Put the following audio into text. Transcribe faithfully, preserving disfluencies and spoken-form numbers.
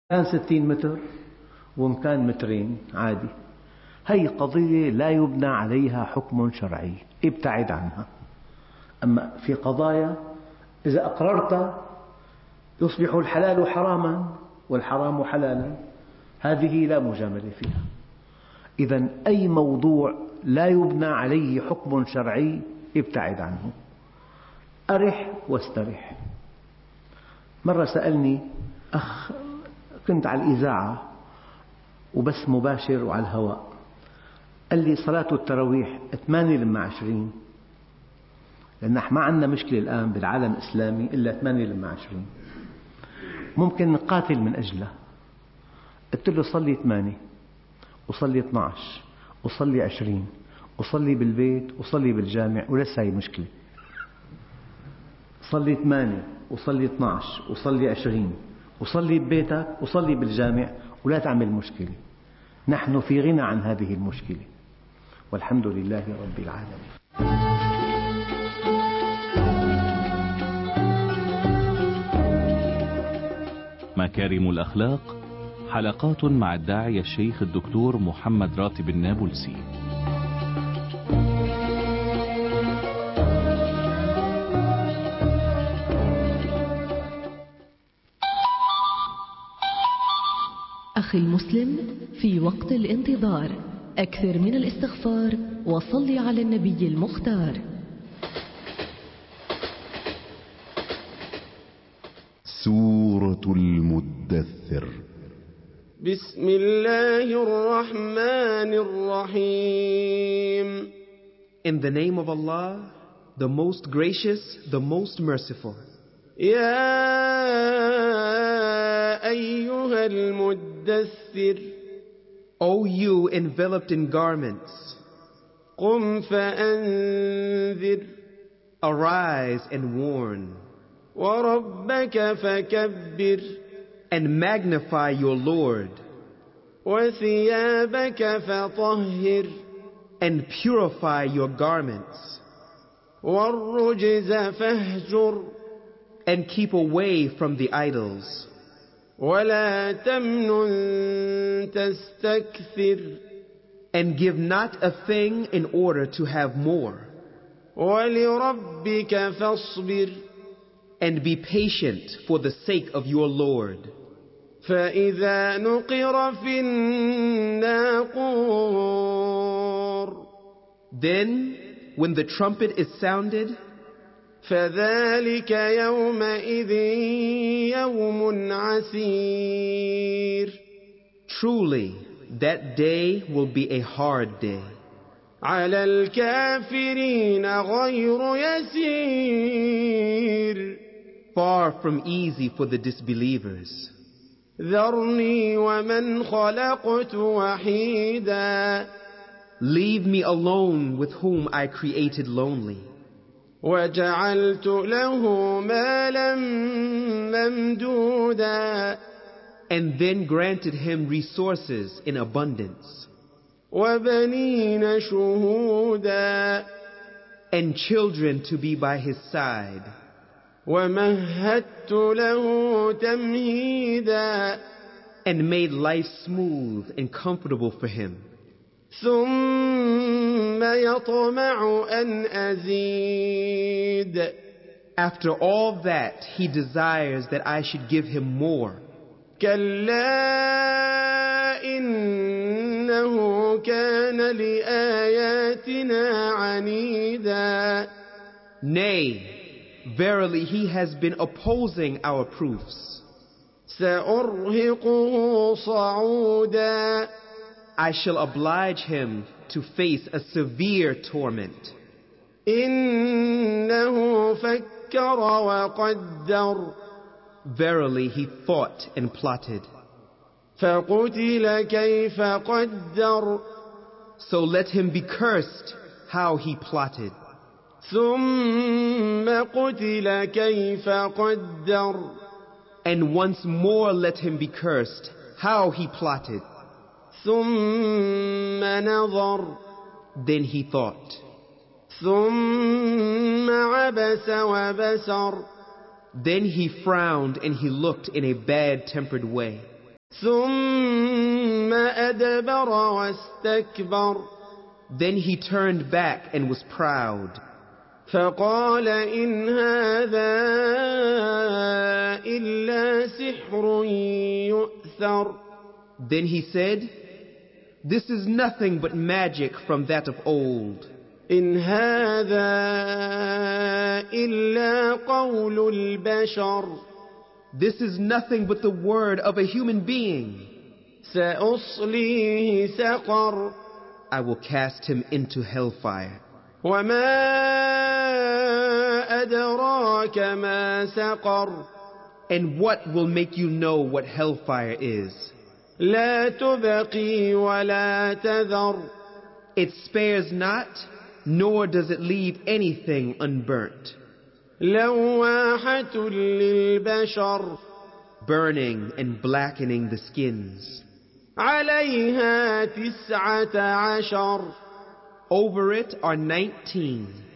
كان ستين متر ومكان مترين عادي. هي قضية لا يبنى عليها حكم شرعي، ابتعد عنها. أما في قضايا إذا أقررت يصبح الحلال حراما والحرام حلالا، هذه لا مجاملة فيها. إذا أي موضوع لا يبنى عليه حكم شرعي ابتعد عنه، أرح واسترح. مرة سألني أخ، كنت على الإذاعة وبث مباشر وعلى الهواء، قال لي صلاة التراويح ثمانية لما عشرين، لأن نحن ما عندنا مشكلة الآن بالعالم الإسلامي إلا ثمانية لما عشرين، ممكن نقاتل من أجلها. قلت له صلي ثمانية وصلي اثني عشر وصلي عشرين وصلي بالبيت وصلي بالجامع ولسه هي مشكلة. صلي ثمانية وصلي اثني عشر وصلي عشرين وصلي ببيتك وصلي بالجامع ولا تعمل مشكلة. نحن في غنى عن هذه المشكلة والحمد لله رب العالمين. مكارم الأخلاق، حلقات مع الداعية الشيخ الدكتور محمد راتب النابلسي. أخي المسلم، في وقت الانتظار أكثر من الاستغفار وصل على النبي المختار. سورة المدثر. بسم الله الرحمن الرحيم. In the name of Allah, the most gracious, the most merciful. يا أيها المدثر. O you enveloped in garments. قم فأنذر. Arise and warn. وربك فكبر. And magnify your Lord. وثيابك فطهر. And purify your garments. والرجز فاهجر. And keep away from the idols. ولا تمنن تستكثر. And give not a thing in order to have more. ولربك فاصبر. And be patient for the sake of your Lord. فإذا نقر في الناقور. Then, when the trumpet is sounded, فذلك يومئذ يوم عسير. Truly, that day will be a hard day. على الكافرين غير يسير. Far from easy for the disbelievers. ذرني ومن خلقت وحيدا. Leave me alone with whom I created lonely. وجعلت له مالا ممدودا. And then granted him resources in abundance. وبنين شهودا. And children to be by his side. ومهدت له تمهيدا. And made life smooth and comfortable for him. ثم يطمع أن أزيد. After all that, he desires that I should give him more. كلا إنه كان لآياتنا عنيدا. Nay, verily he has been opposing our proofs. سأرهقه صعودا. I shall oblige him to face a severe torment. إنه فكر وقدر. Verily he thought and plotted. فقتل كيف قدر. So let him be cursed how he plotted. ثم قتل كيف قدر. And once more let him be cursed how he plotted. ثم نظر. Then he thought. ثم عبس وبسر. Then he frowned and he looked in a bad-tempered way. ثم أدبر واستكبر. Then he turned back and was proud. فقال إن هذا إلا سحر يؤثر. Then he said, this is nothing but magic from that of old. إن هذا إلا قول البشر. This is nothing but the word of a human being. سأصليه سقر. I will cast him into hellfire. وما أدراك ما سقر. And what will make you know what hellfire is? لا تبقي ولا تذر. It spares not, nor does it leave anything unburnt. لواحة للبشر. Burning and blackening the skins. عليها تسعة عشر. Over it are nineteen.